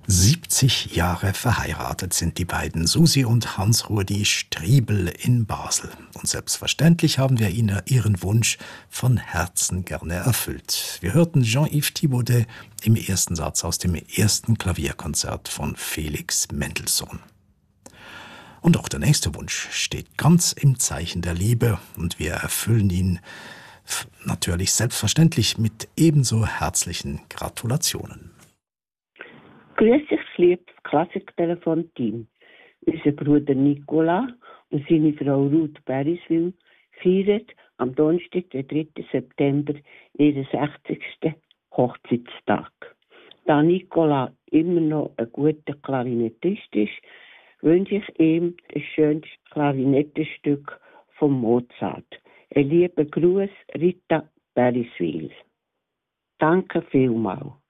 70 Jahre verheiratet sind die beiden, Susi und Hans-Rudi Striebel in Basel. Und selbstverständlich haben wir ihnen ihren Wunsch von Herzen gerne erfüllt. Wir hörten Jean-Yves Thibaudet im ersten Satz aus dem ersten Klavierkonzert von Felix Mendelssohn. Und auch der nächste Wunsch steht ganz im Zeichen der Liebe und wir erfüllen ihn natürlich selbstverständlich mit ebenso herzlichen Gratulationen. Grüß dich, liebes Klassiktelefon-Team. Unser Bruder Nicola und seine Frau Ruth Beriswil feiern am Donnerstag, den 3. September, ihren 60. Hochzeitstag. Da Nicola immer noch ein guter Klarinettist ist, wünsche ich ihm ein schönes Klarinettenstück von Mozart. Ein lieber Gruß, Rita Beriswil. Danke vielmals.